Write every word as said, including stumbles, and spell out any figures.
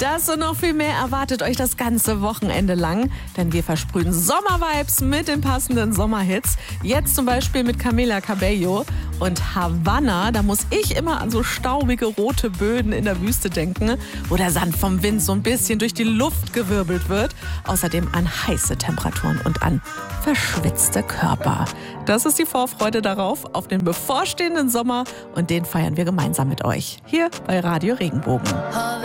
Das und noch viel mehr erwartet euch das ganze Wochenende lang, denn wir versprühen Sommervibes mit den passenden Sommerhits. Jetzt zum Beispiel mit Camila Cabello und Havanna. Da muss ich immer an so staubige rote Böden in der Wüste denken, wo der Sand vom Wind so ein bisschen durch die Luft gewirbelt wird. Außerdem an heiße Temperaturen und an verschwitzte Körper. Das ist die Vorfreude darauf, auf den bevorstehenden Sommer, und den feiern wir gemeinsam mit euch hier bei Radio Regenbogen.